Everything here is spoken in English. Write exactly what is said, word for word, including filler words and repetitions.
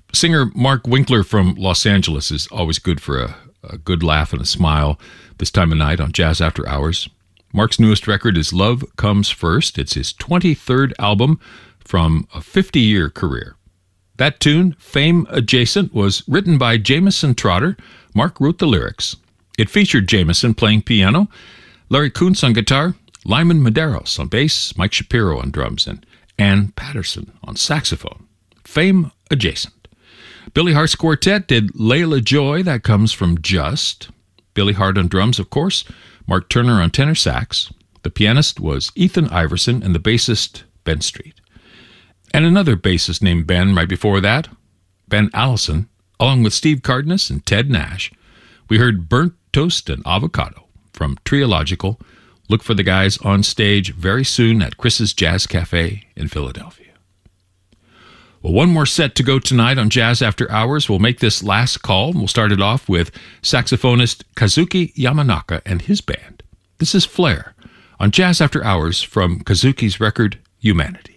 Singer Mark Winkler from Los Angeles is always good for a, a good laugh and a smile this time of night on Jazz After Hours. Mark's newest record is Love Comes First. It's his twenty-third album from a fifty-year career. That tune, Fame Adjacent, was written by Jameson Trotter. Mark wrote the lyrics. It featured Jameson playing piano, Larry Kuntz on guitar, Lyman Medeiros on bass, Mike Shapiro on drums, and Ann Patterson on saxophone. Fame Adjacent. Billy Hart's quartet did Layla Joy, that comes from Just. Billy Hart on drums, of course. Mark Turner on tenor sax. The pianist was Ethan Iverson and the bassist Ben Street. And another bassist named Ben right before that, Ben Allison, along with Steve Cardenas and Ted Nash. We heard Burnt Toast and Avocado from Triological. Look for the guys on stage very soon at Chris's Jazz Cafe in Philadelphia. Well, one more set to go tonight on Jazz After Hours. We'll make this last call. We'll start it off with saxophonist Kazuki Yamanaka and his band. This is Flair on Jazz After Hours from Kazuki's record, Humanity.